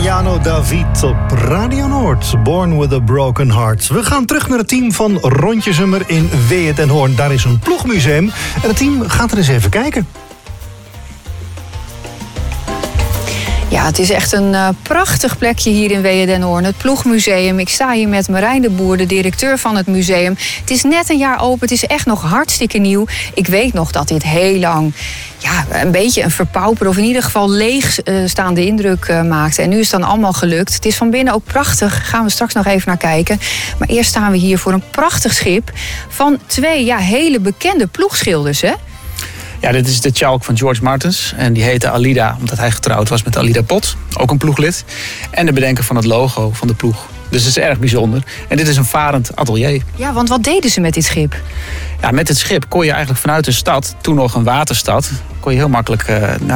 Jano David op Radio Noord. Born with a broken heart. We gaan terug naar het team van Rondje Zummer in Wehe den Hoorn. Daar is een ploegmuseum en het team gaat er eens even kijken. Ja, het is echt een prachtig plekje hier in Wehe den Hoorn. Het Ploegmuseum. Ik sta hier met Marijn de Boer, de directeur van het museum. Het is net een jaar open. Het is echt nog hartstikke nieuw. Ik weet nog dat dit heel lang een beetje een verpauperde of in ieder geval leegstaande indruk maakte. En nu is het dan allemaal gelukt. Het is van binnen ook prachtig. Gaan we straks nog even naar kijken. Maar eerst staan we hier voor een prachtig schip van 2 hele bekende ploegschilders, hè? Ja, dit is de tjalk van George Martens. En die heette Alida, omdat hij getrouwd was met Alida Pot. Ook een ploeglid. En de bedenker van het logo van de ploeg. Dus het is erg bijzonder. En dit is een varend atelier. Ja, want wat deden ze met dit schip? Ja, met het schip kon je eigenlijk vanuit de stad, toen nog een waterstad, kon je heel makkelijk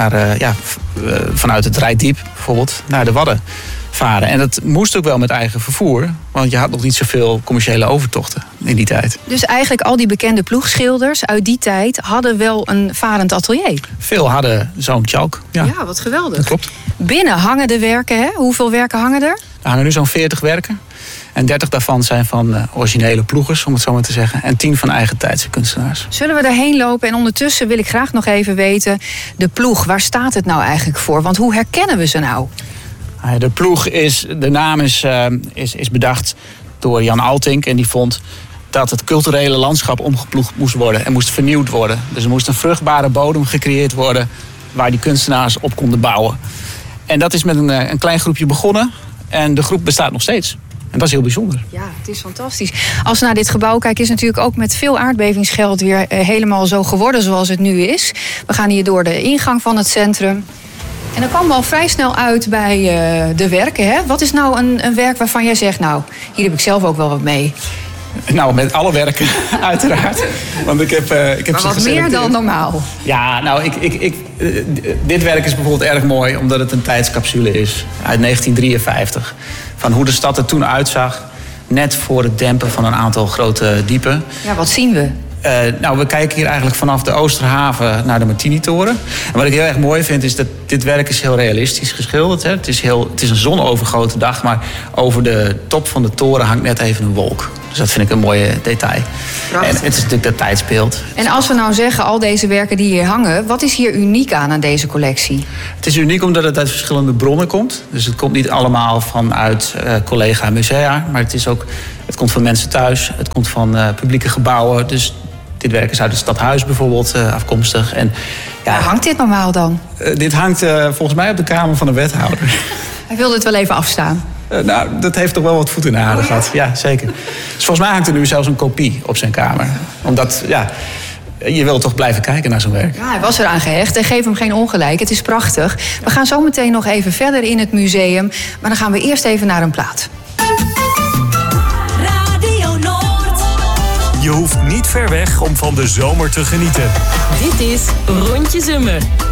vanuit het Reitdiep bijvoorbeeld naar de Wadden varen. En dat moest ook wel met eigen vervoer, want je had nog niet zoveel commerciële overtochten in die tijd. Dus eigenlijk al die bekende ploegschilders uit die tijd hadden wel een varend atelier? Veel hadden zo'n tjalk. Ja, wat geweldig. Dat klopt. Binnen hangen de werken, hè? Hoeveel werken hangen er? Er hangen nu zo'n 40 werken. En 30 daarvan zijn van originele ploegers, om het zo maar te zeggen. En 10 van eigen tijdse kunstenaars. Zullen we daarheen lopen? En ondertussen wil ik graag nog even weten, de ploeg, waar staat het nou eigenlijk voor? Want hoe herkennen we ze nou? De ploeg de naam is bedacht door Jan Altink. En die vond dat het culturele landschap omgeploegd moest worden en moest vernieuwd worden. Dus er moest een vruchtbare bodem gecreëerd worden waar die kunstenaars op konden bouwen. En dat is met een klein groepje begonnen. En de groep bestaat nog steeds. En dat is heel bijzonder. Ja, het is fantastisch. Als we naar dit gebouw kijken, is het natuurlijk ook met veel aardbevingsgeld weer helemaal zo geworden zoals het nu is. We gaan hier door de ingang van het centrum. En dan kwam we al vrij snel uit bij de werken. Hè? Wat is nou een werk waarvan jij zegt, nou, hier heb ik zelf ook wel wat mee? Nou, met alle werken, uiteraard. Want ik heb maar wat meer dan normaal. Ja, nou, dit werk is bijvoorbeeld erg mooi, omdat het een tijdscapsule is uit 1953. Van hoe de stad er toen uitzag, net voor het dempen van een aantal grote diepen. Ja, wat zien we? We kijken hier eigenlijk vanaf de Oosterhaven naar de Martini-toren. En wat ik heel erg mooi vind, is dat dit werk is heel realistisch geschilderd. Hè. Het is een zonovergoten dag, maar over de top van de toren hangt net even een wolk. Dus dat vind ik een mooi detail. Prachtig. En het is natuurlijk dat tijdsbeeld. En als we nou zeggen, al deze werken die hier hangen, wat is hier uniek aan deze collectie? Het is uniek omdat het uit verschillende bronnen komt. Dus het komt niet allemaal vanuit collega musea, maar het komt van mensen thuis. Het komt van publieke gebouwen. Dus dit werk is uit het stadhuis bijvoorbeeld afkomstig. En, Waar hangt dit normaal dan? Dit hangt volgens mij op de kamer van de wethouder. Hij wilde het wel even afstaan. Dat heeft toch wel wat voet in de aarde gehad. Ja, zeker. Dus volgens mij hangt er nu zelfs een kopie op zijn kamer. Omdat, je wilt toch blijven kijken naar zo'n werk. Ja, hij was eraan gehecht en geef hem geen ongelijk. Het is prachtig. We gaan zo meteen nog even verder in het museum. Maar dan gaan we eerst even naar een plaat. Radio Noord. Je hoeft niet ver weg om van de zomer te genieten. Dit is Rondje Zummer.